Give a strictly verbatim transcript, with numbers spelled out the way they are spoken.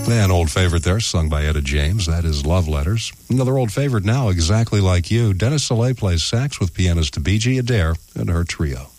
An old favorite there, sung by Etta James. That is Love Letters. Another old favorite now, Exactly Like You. Dennis Soleil plays sax with pianist B G Adair and her trio.